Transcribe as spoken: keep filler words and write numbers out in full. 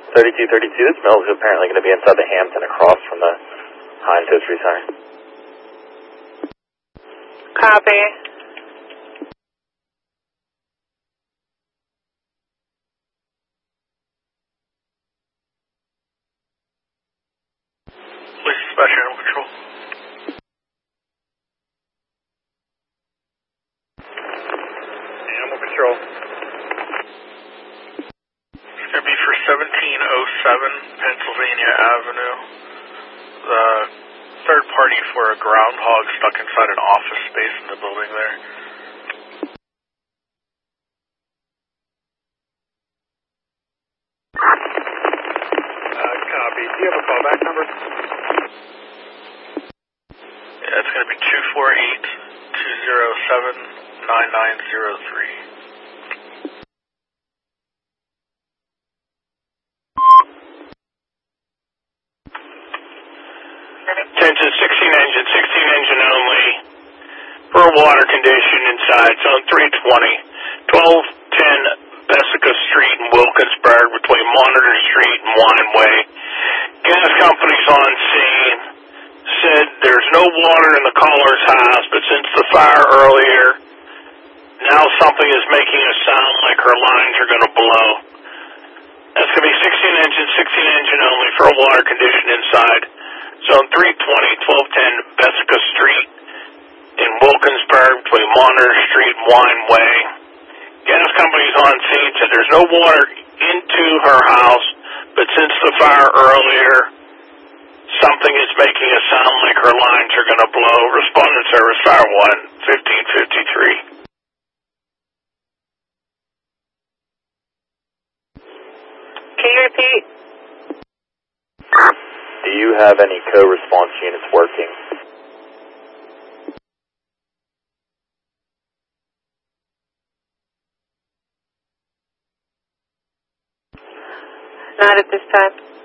thirty-two thirty-two, this mill is apparently going to be inside the Hampton across from the Heinz History Center. Copy. Police dispatch animal control. Animal control. It's going to be for seventeen oh seven Pennsylvania Avenue. The third party for a groundhog stuck inside an office space in the building there. Uh, copy. Do you have a callback number? Yeah, it's going to be two four eight, two zero seven, nine nine zero three. Attention sixteen engine, sixteen engine only for a water condition inside zone three twenty, twelve ten Bessica Street in Wilkinsburg between Monitor Street and Wine Way. Gas company's on scene. Said there's no water in the caller's house, but since the fire earlier, now something is making a sound like her lines are going to blow. That's going to be sixteen engine, sixteen engine only for a water condition inside zone three twenty, twelve ten Bessica Street in Wilkinsburg between Monitor Street and Wine Way. Gas company's on scene, said there's no water into her house, but since the fire earlier, something is making a sound like her lines are going to blow. Respondent service, fire one, fifteen fifty-three. Can you repeat? Do you have any co-response units working? Not at this time.